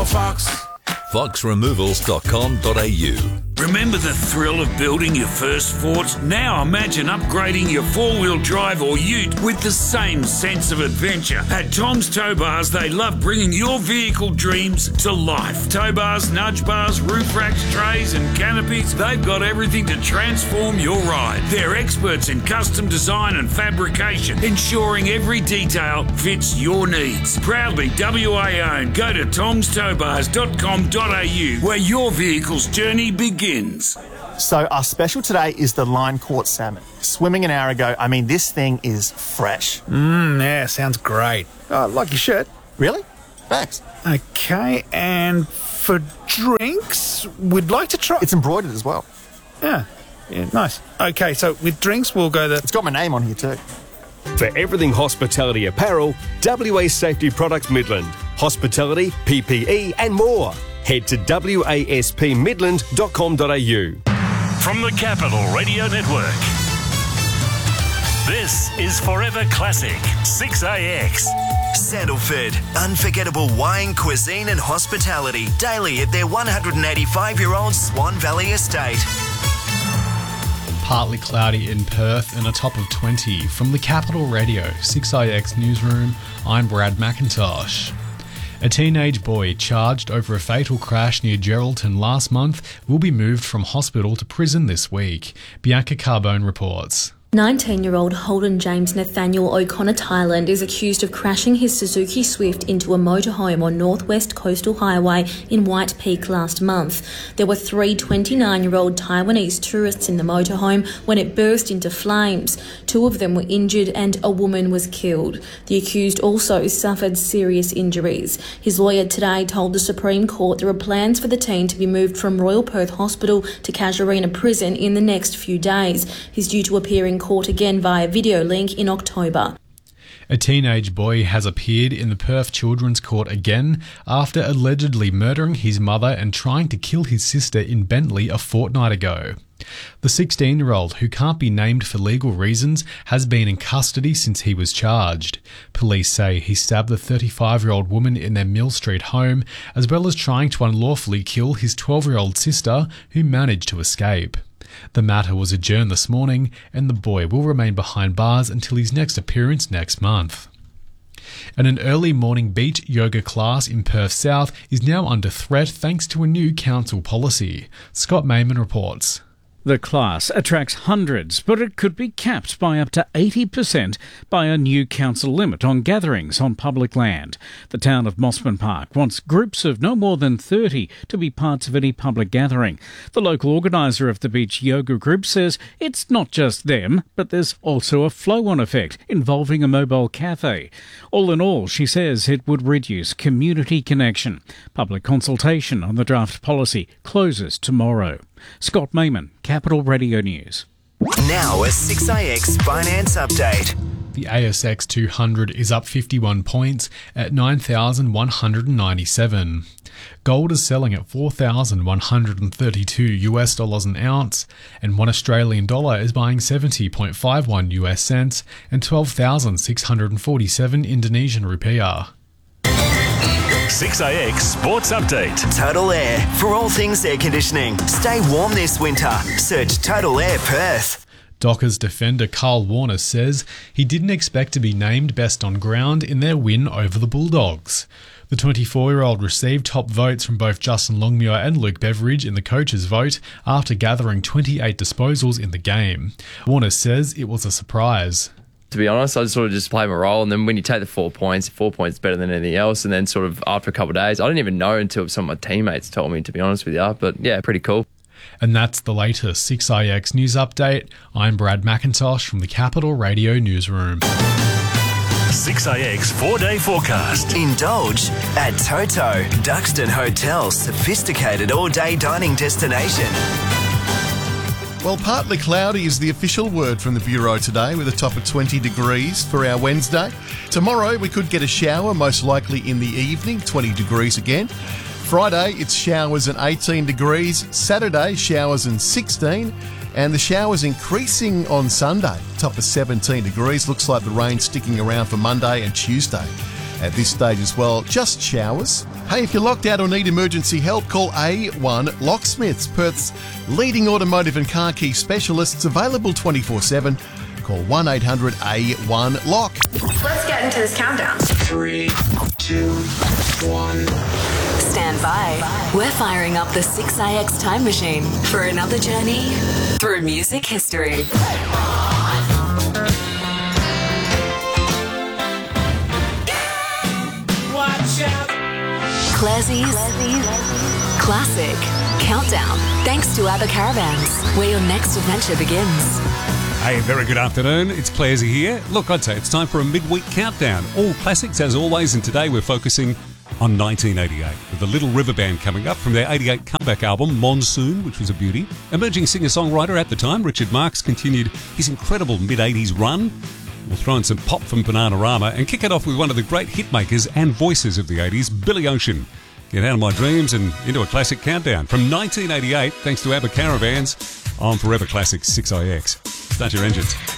Fox. foxremovals.com.au. Remember the thrill of building your first fort? Now imagine upgrading your four-wheel drive or ute with the same sense of adventure. At Tom's Tow Bars, they love bringing your vehicle dreams to life. Tow bars, nudge bars, roof racks, trays and canopies, they've got everything to transform your ride. They're experts in custom design and fabrication, ensuring every detail fits your needs. Proudly WA owned. Go to tomstowbars.com.au where your vehicle's journey begins. So our special today is the line-caught salmon. Swimming an hour ago. I mean, this thing is fresh. Yeah, sounds great. Oh, like your shirt. Really? Thanks. Okay, and for drinks, we'd like to try... It's embroidered as well. Yeah, nice. Okay, so with drinks, we'll go the... It's got my name on here too. For everything hospitality apparel, WA Safety Products Midland. Hospitality, PPE and more. Head to waspmidland.com.au. From the Capital Radio Network, this is Forever Classic 6AX. Sandalford, unforgettable wine, cuisine and hospitality daily at their 185-year-old Swan Valley estate. Partly cloudy in Perth and a top of 20. From the Capital Radio 6IX Newsroom, I'm Brad McIntosh. A teenage boy charged over a fatal crash near Geraldton last month will be moved from hospital to prison this week. Bianca Carbone reports. 19-year-old Holden James Nathaniel O'Connor Thailand is accused of crashing his Suzuki Swift into a motorhome on Northwest Coastal Highway in White Peak last month. There were 3 29-year-old Taiwanese tourists in the motorhome when it burst into flames. 2 of them were injured and a woman was killed. The accused also suffered serious injuries. His lawyer today told the Supreme Court there are plans for the teen to be moved from Royal Perth Hospital to Casuarina Prison in the next few days. He's due to appear in court again via video link in October. A teenage boy has appeared in the Perth Children's Court again after allegedly murdering his mother and trying to kill his sister in Bentley a fortnight ago. The 16-year-old, who can't be named for legal reasons, has been in custody since he was charged. Police say he stabbed the 35-year-old woman in their Mill Street home, as well as trying to unlawfully kill his 12-year-old sister, who managed to escape. The matter was adjourned this morning, and the boy will remain behind bars until his next appearance next month. And an early morning beach yoga class in Perth South is now under threat thanks to a new council policy. Scott Mayman reports. The class attracts hundreds, but it could be capped by up to 80% by a new council limit on gatherings on public land. The town of Mossman Park wants groups of no more than 30 to be parts of any public gathering. The local organiser of the beach yoga group says it's not just them, but there's also a flow-on effect involving a mobile cafe. All in all, she says it would reduce community connection. Public consultation on the draft policy closes tomorrow. Scott Mayman, Capital Radio News. Now a 6IX Finance Update. The ASX 200 is up 51 points at 9,197. Gold is selling at $4,132 an ounce, and $1 Australian dollar is buying 70.51 US cents and 12,647 Indonesian rupiah. 6AX Sports Update. Total Air. For all things air conditioning. Stay warm this winter. Search Total Air Perth. Dockers defender Carl Warner says he didn't expect to be named best on ground in their win over the Bulldogs. The 24-year-old received top votes from both Justin Longmuir and Luke Beveridge in the coach's vote after gathering 28 disposals in the game. Warner says it was a surprise. To be honest, I sort of just played my role, and then when you take the 4 points is better than anything else, and then sort of after a couple of days, I didn't even know until some of my teammates told me, to be honest with you, but yeah, pretty cool. And that's the latest 6IX News Update. I'm Brad McIntosh from the Capital Radio Newsroom. 6AX 4-day forecast. Indulge at Toto, Duxton Hotel, sophisticated all-day dining destination. Well, partly cloudy is the official word from the Bureau today, with a top of 20 degrees for our Wednesday. Tomorrow we could get a shower, most likely in the evening, 20 degrees again. Friday, it's showers and 18 degrees. Saturday, showers and 16. And the showers increasing on Sunday, top of 17 degrees. Looks like the rain sticking around for Monday and Tuesday. at this stage as well. Just showers. Hey, if you're locked out or need emergency help, call A1 Locksmiths, Perth's leading automotive and car key specialists, available 24/7. Call 1-800-A1-LOCK. Let's get into this countdown. 3, 2, 1. Stand by. We're firing up the 6AX time machine for another journey through music history. Watch out. Classie's Classic Countdown. Thanks to ABBA Caravans, where your next adventure begins. Hey, very good afternoon. It's Clarsey here. Look, I'd say it's time for a midweek countdown. All classics as always, and today we're focusing on 1988 with the Little River Band coming up from their 88 comeback album, Monsoon, which was a beauty. Emerging singer-songwriter at the time, Richard Marx continued his incredible mid-80s run. We'll throw in some pop from Bananarama and kick it off with one of the great hitmakers and voices of the 80s, Billy Ocean. Get out of my dreams and into a classic countdown. From 1988, thanks to ABBA Caravans, on Forever Classics 6IX. Start your engines.